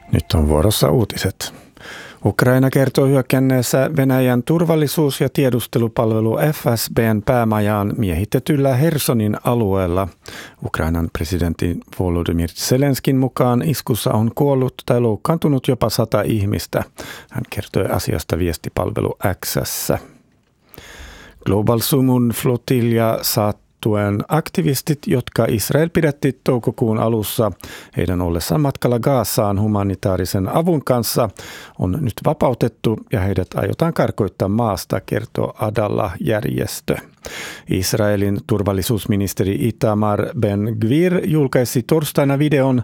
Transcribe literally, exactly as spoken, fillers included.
Nyt on vuorossa uutiset. Ukraina kertoo hyökänneessä Venäjän turvallisuus- ja tiedustelupalvelu F S B:n päämajaan miehitetyllä Hersonin alueella. Ukrainan presidentti Volodymyr Zelenskin mukaan iskussa on kuollut tai loukkaantunut jopa sata ihmistä. Hän kertoi asiasta viestipalvelu X:ssä. Global Sumun flotilja saattuen aktivistit, jotka Israel pidätti toukokuun alussa heidän ollessaan matkalla Gazaan humanitaarisen avun kanssa, on nyt vapautettu ja heidät aiotaan karkoittaa maasta, kertoo Adallah-järjestö. Israelin turvallisuusministeri Itamar Ben-Gvir julkaisi torstaina videon,